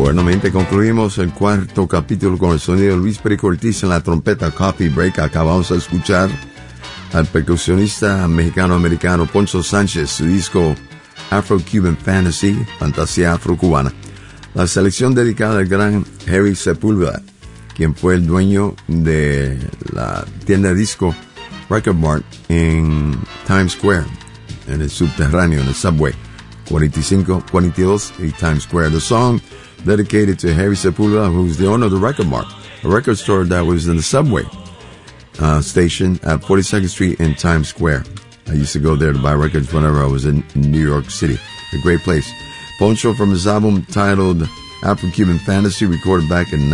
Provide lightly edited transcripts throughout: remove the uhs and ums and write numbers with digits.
Buenamente concluimos el cuarto capítulo con el sonido de Luis Perico Ortiz en la trompeta. Coffee Break. Acabamos de escuchar al percusionista mexicano-americano Poncho Sánchez, su disco Afro-Cuban Fantasy, Fantasía Afro-Cubana. La selección dedicada al gran Harry Sepúlveda, quien fue el dueño de la tienda de disco Record Mart en Times Square, en el subterráneo, en el subway, 4542 y Times Square. The song dedicated to Harry Sepúlveda, who's the owner of the Record Mart, a record store that was in the subway station at 42nd Street in Times Square. I used to go there to buy records whenever I was in New York City. A great place. Poncho, from his album titled Afro-Cuban Fantasy, recorded back in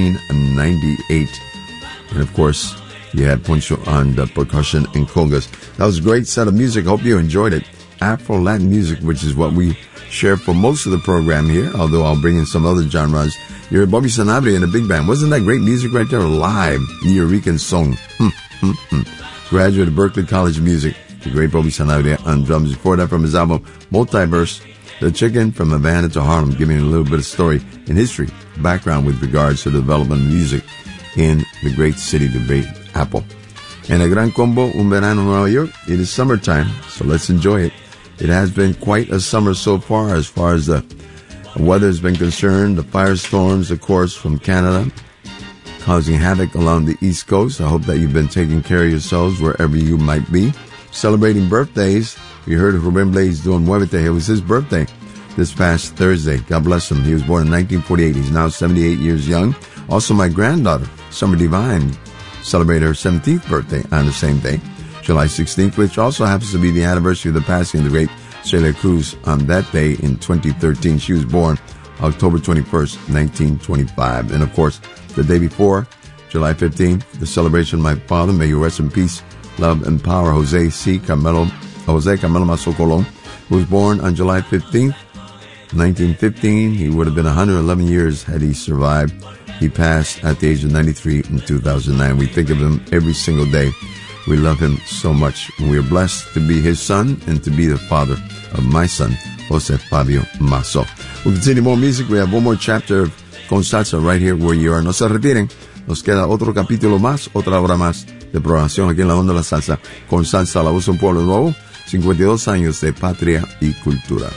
1998. And of course, you had Poncho on the percussion and congas. That was a great set of music. Hope you enjoyed it. Afro-Latin music, which is what we share for most of the program here, although I'll bring in some other genres. You heard Bobby Sanabria and the big band. Wasn't that great music right there? Live, New Rican song. Graduate of Berklee College of Music, the great Bobby Sanabria on drums. Before that, from his album Multiverse, The Chicken from Havana to Harlem, giving a little bit of story and history, background with regards to the development of music in the great city, the Great Apple. And a gran combo, Un Verano en Nueva York. It is summertime, so let's enjoy it. It has been quite a summer so far as the weather has been concerned. The firestorms, of course, from Canada, causing havoc along the East Coast. I hope that you've been taking care of yourselves wherever you might be. Celebrating birthdays. We heard of Ruben Blades doing Muévete. It was his birthday this past Thursday. God bless him. He was born in 1948. He's now 78 years young. Also, my granddaughter, Summer Divine, celebrated her 17th birthday on the same day, July 16th, which also happens to be the anniversary of the passing of the great Celia Cruz on that day in 2013. She was born October 21st, 1925. And of course, the day before, July 15th, the celebration of my father, may you rest in peace, love and power, Jose Camelo Mazo Colon, who was born on July 15th, 1915. He would have been 111 years had he survived. He passed at the age of 93 in 2009. We think of him every single day. We love him so much. We are blessed to be his son and to be the father of my son, Jose Fabio Mazo. We'll continue more music. We have one more chapter con salsa right here where you are. No se retiren. Nos queda otro capítulo más, otra hora más de programación aquí en la Onda de la Salsa. Con salsa, la voz de un pueblo nuevo. 52 años de patria y cultura.